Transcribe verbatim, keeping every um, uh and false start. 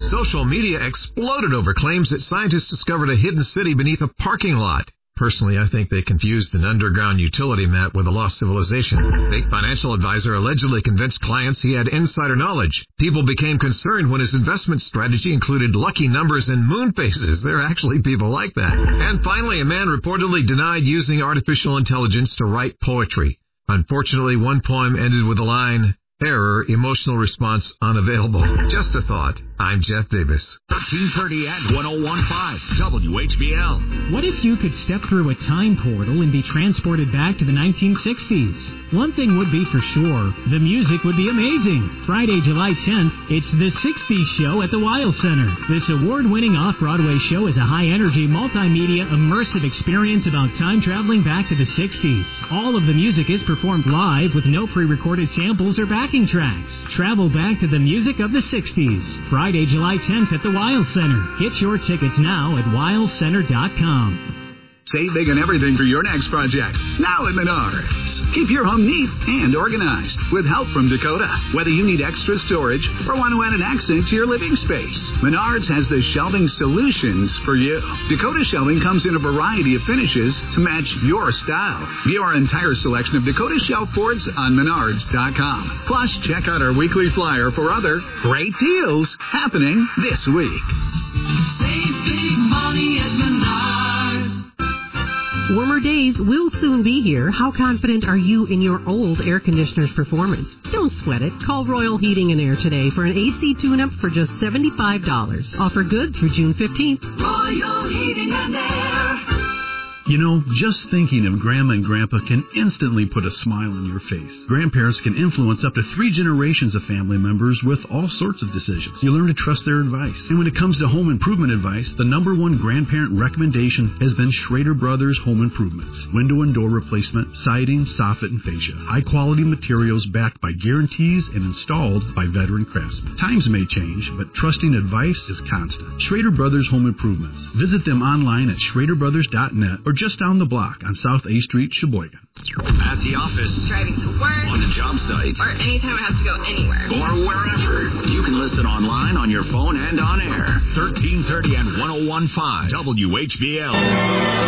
Social media exploded over claims that scientists discovered a hidden city beneath a parking lot. Personally, I think they confused an underground utility map with a lost civilization. Fake financial advisor allegedly convinced clients he had insider knowledge. People became concerned when his investment strategy included lucky numbers and moon phases. There are actually people like that. And finally, a man reportedly denied using artificial intelligence to write poetry. Unfortunately, one poem ended with the line, "Error, emotional response unavailable." Just a thought. I'm Jeff Davis. thirteen thirty and one oh one point five W H B L. What if you could step through a time portal and be transported back to the nineteen sixties? One thing would be for sure, the music would be amazing. Friday, July tenth, it's the sixties Show at the Weil Center. This award-winning off-Broadway show is a high-energy, multimedia, immersive experience about time traveling back to the sixties. All of the music is performed live with no pre-recorded samples or backing tracks. Travel back to the music of the sixties. Friday, July tenth at the Weil Center. Get your tickets now at weil center dot com. Save big on everything for your next project. Now at Menards. Keep your home neat and organized with help from Dakota. Whether you need extra storage or want to add an accent to your living space, Menards has the shelving solutions for you. Dakota shelving comes in a variety of finishes to match your style. View our entire selection of Dakota shelf boards on menards dot com. Plus, check out our weekly flyer for other great deals happening this week. Save big money at Menards. Warmer days will soon be here. How confident are you in your old air conditioner's performance? Don't sweat it. Call Royal Heating and Air today for an A C tune-up for just seventy-five dollars. Offer good through June fifteenth. Royal Heating and Air. You know, just thinking of Grandma and Grandpa can instantly put a smile on your face. Grandparents can influence up to three generations of family members with all sorts of decisions. You learn to trust their advice. And when it comes to home improvement advice, the number one grandparent recommendation has been Schrader Brothers Home Improvements. Window and door replacement, siding, soffit, and fascia. High-quality materials backed by guarantees and installed by veteran craftsmen. Times may change, but trusting advice is constant. Schrader Brothers Home Improvements. Visit them online at schrader brothers dot net or just down the block on South A Street, Sheboygan. At the office, driving to work, on the job site, or anytime I have to go anywhere, or wherever. You can listen online, on your phone, and on air. thirteen thirty and one oh one point five W H B L.